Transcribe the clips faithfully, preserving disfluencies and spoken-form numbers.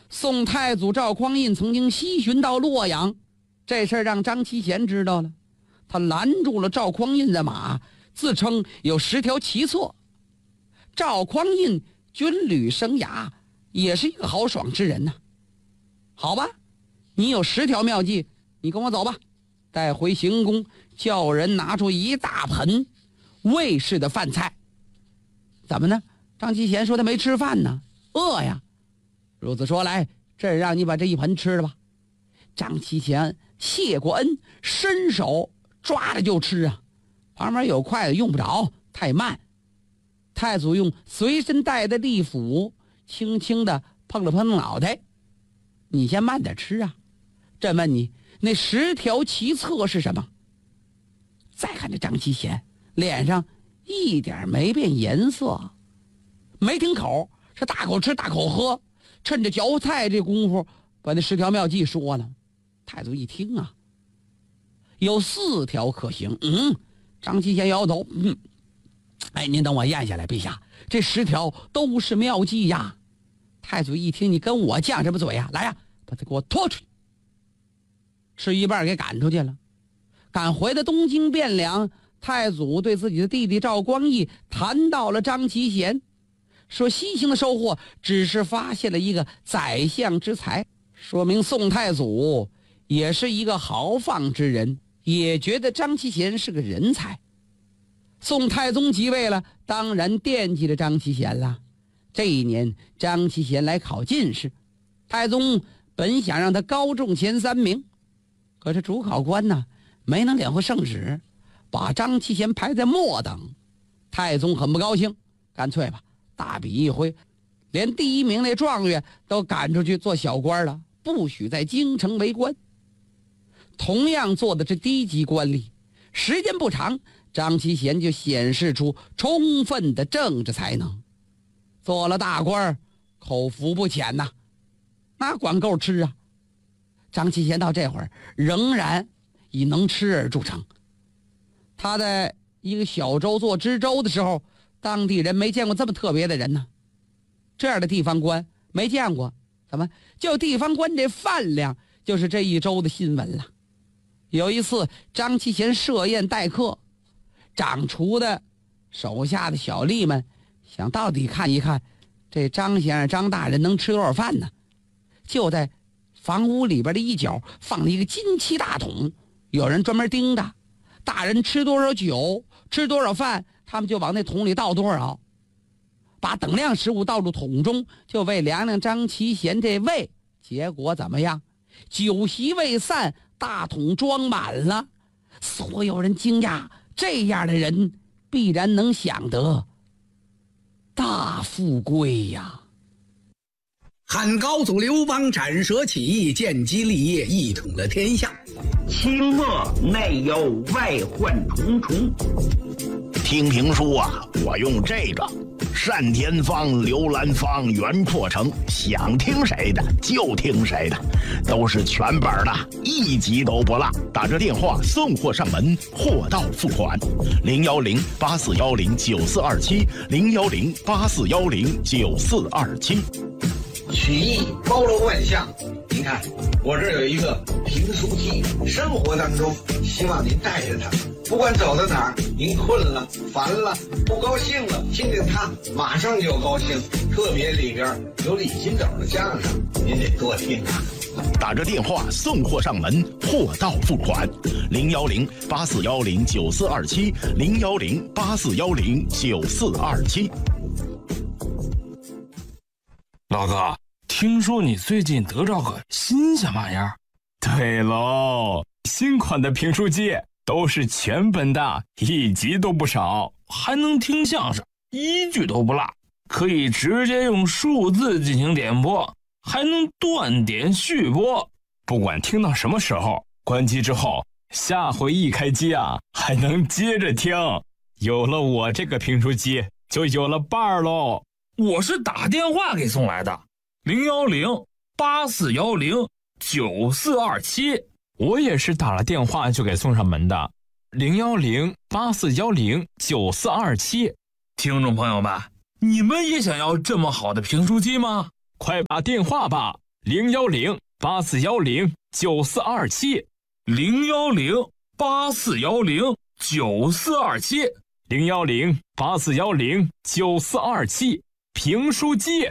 宋太祖赵匡胤曾经西巡到洛阳，这事儿让张其贤知道了，他拦住了赵匡胤的马，自称有十条奇策。赵匡胤军旅生涯也是一个豪爽之人呐、啊。好吧，你有十条妙计，你跟我走吧。带回行宫，叫人拿出一大盆魏氏的饭菜。怎么呢？张其贤说他没吃饭呢，饿呀。如此说来，这让你把这一盆吃了吧。张其贤谢过恩，伸手抓着就吃啊。旁边有筷子用不着，太慢。太祖用随身带的利斧轻轻地碰了碰脑袋，你先慢点吃啊。朕问你，那十条奇策是什么？再看这张其贤脸上一点没变颜色，没停口，是大口吃大口喝，趁着嚼菜这功夫把那十条妙计说了。太祖一听啊，有四条可行。嗯，张其贤摇摇头，嗯，哎，您等我咽下来，陛下，这十条都是妙计呀。太祖一听，你跟我犟什么嘴呀？来呀，把他给我拖出去。吃一半给赶出去了。赶回的东京汴梁，太祖对自己的弟弟赵光义谈到了张其贤，说西行的收获只是发现了一个宰相之才，说明宋太祖也是一个豪放之人，也觉得张其贤是个人才。宋太宗即位了，当然惦记着张其贤了。这一年张其贤来考进士，太宗本想让他高中前三名，可是主考官呢没能领回圣旨，把张其贤排在末等。太宗很不高兴，干脆吧，大笔一挥，连第一名那状元都赶出去做小官了，不许在京城为官。同样做的是低级官吏，时间不长，张其贤就显示出充分的政治才能，做了大官，口福不浅呐、啊，哪管够吃啊。张其贤到这会儿仍然以能吃而著称。他在一个小州做知州的时候，当地人没见过这么特别的人呢，这样的地方官没见过。怎么就地方官这饭量就是这一周的新闻了。有一次张其贤设宴待客，掌厨的手下的小吏们想到底看一看这张先生张大人能吃多少饭呢，就在房屋里边的一角放了一个金漆大桶，有人专门盯着大人吃多少酒吃多少饭，他们就往那桶里倒多少，把等量食物倒入桶中，就为量量张其贤这胃。结果怎么样？酒席未散，大桶装满了。所有人惊讶，这样的人必然能享得大富贵呀。 汉高祖刘邦斩蛇起义，建基立业，一统了天下。 清末内忧外患重重。 听评书啊，我用这个单田芳、刘兰芳、袁阔成，想听谁的就听谁的，都是全本的，一集都不落。打这电话送货上门，货到付款。零幺零八四幺零九四二七，零幺零八四幺零九四二七。 曲艺包罗万象，您看我这儿有一个评书机，生活当中希望您带着它，不管走到哪儿，您困了烦了不高兴了，听听它马上就高兴。特别里边有李金斗的相声，您得多听啊。 打着电话送货上门，货到付款。零幺零八四幺零九四二七，零幺零八四幺零九四二七。 老哥，听说你最近得着个新鲜玩意儿？ 对喽，新款的评书机都是全本的，一集都不少， 还能听相声，一句都不落，可以直接用数字进行点播，还能断点续播。 不管听到什么时候，关机之后，下回一开机啊，还能接着听。有了我这个评书机，就有了伴儿喽。 我是打电话给送来的，零幺零八四幺零九四二七。 我也是打了电话就给送上门的，零幺零八四幺零九四二七。 听众朋友们，你们也想要这么好的评书机吗？ 快把电话吧， 零幺零八四幺零九四二七， 零幺零八四幺零九四二七， 零幺零八四幺零九四二七，评书机。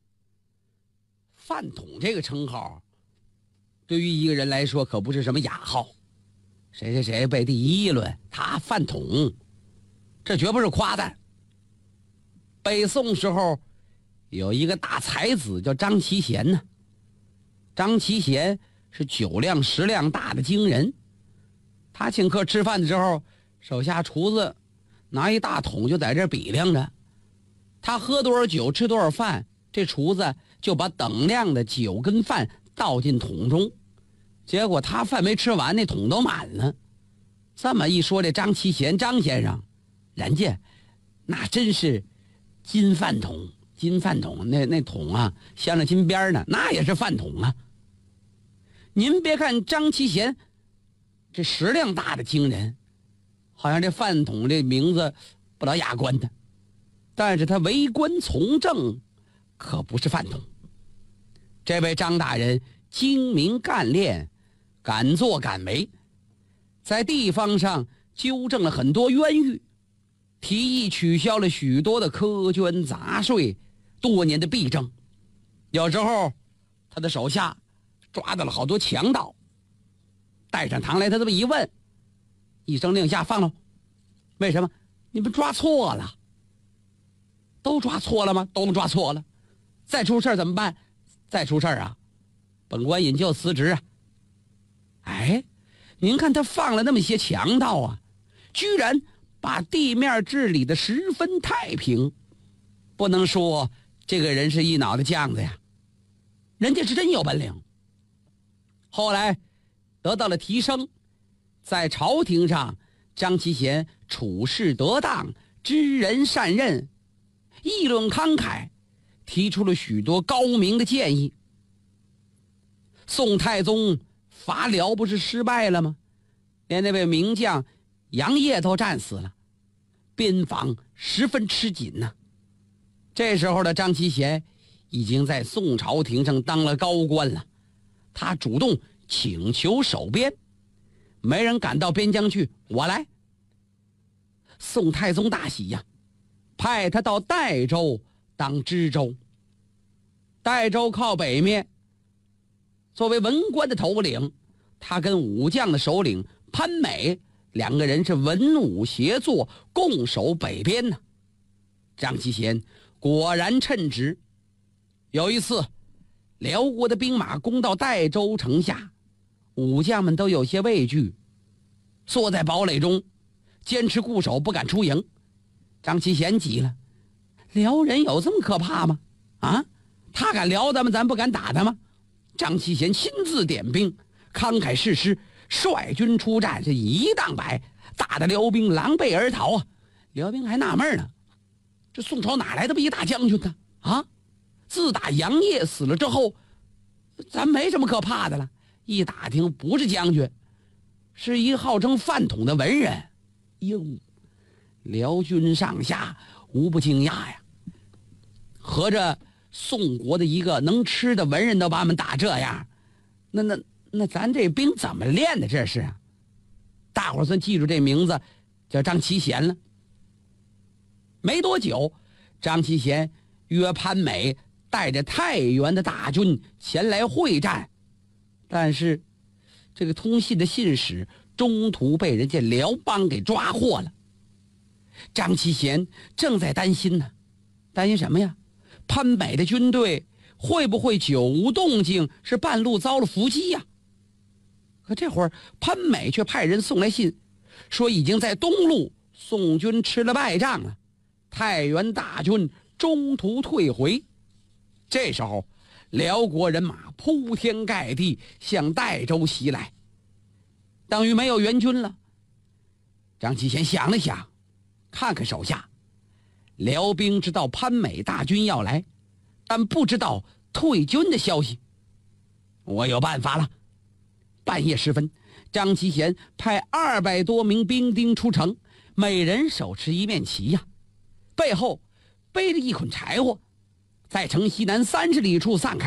饭桶这个称号，对于一个人来说可不是什么雅号。谁谁谁背地议论他饭桶，这绝不是夸赞。北宋时候有一个大才子叫张其贤呢，张其贤是酒量食量大的惊人。他请客吃饭的时候，手下厨子拿一大桶就在这比量着，他喝多少酒吃多少饭，这厨子就把等量的酒跟饭倒进桶中，结果他饭没吃完，那桶都满了。这么一说，这张其贤张先生，人家那真是金饭桶，金饭桶，那那桶啊镶着金边呢，那也是饭桶啊。您别看张其贤这食量大的惊人，好像这饭桶这名字不老雅观的，但是他为官从政可不是饭桶。这位张大人精明干练，敢作敢为，在地方上纠正了很多冤狱，提议取消了许多的苛捐杂税，多年的弊政。有时候他的手下抓到了好多强盗，带上堂来，他这么一问，一声令下，放了。为什么？你们抓错了。都抓错了吗？都抓错了。再出事怎么办？再出事啊，本官引咎辞职啊。哎，您看他放了那么些强盗啊，居然把地面治理得十分太平，不能说这个人是一脑袋犟子呀，人家是真有本领。后来得到了提升，在朝廷上，张其贤处事得当，知人善任，议论慷慨，提出了许多高明的建议。宋太宗伐辽不是失败了吗？连那位名将杨业都战死了，边防十分吃紧呢、啊。这时候的张其贤已经在宋朝廷上当了高官了，他主动请求守边，没人敢到边疆去，我来。宋太宗大喜呀，派他到代州当知州。代州靠北面，作为文官的头领，他跟武将的首领潘美两个人是文武协作，共守北边呢。张其贤果然称职。有一次，辽国的兵马攻到代州城下，武将们都有些畏惧，缩在堡垒中，坚持固守，不敢出营。张其贤急了，辽人有这么可怕吗？啊，他敢辽咱们，咱不敢打他吗？张其贤亲自点兵，慷慨誓师，率军出战，这一当百，打得辽兵狼狈而逃啊！辽兵还纳闷呢，这宋朝哪来的么一大将军呢？啊，自打杨业死了之后，咱没什么可怕的了。一打听，不是将军，是一号称饭桶的文人。哟，辽军上下无不惊讶呀，合着宋国的一个能吃的文人都把我们打这样，那那那咱这兵怎么练的？这是啊，大伙儿算记住这名字，叫张其贤了。没多久，张其贤约潘美带着太原的大军前来会战，但是这个通信的信使中途被人家辽邦给抓获了。张其贤正在担心呢，担心什么呀？潘美的军队会不会久无动静，是半路遭了伏击呀？可这会儿潘美却派人送来信，说已经在东路宋军吃了败仗了，太原大军中途退回。这时候辽国人马铺天盖地向代州袭来，等于没有援军了。张其贤想了想，看看手下，辽兵知道潘美大军要来，但不知道退军的消息。我有办法了。半夜时分，张其贤派二百多名兵丁出城，每人手持一面旗呀、啊，背后背着一捆柴火，在城西南三十里处散开。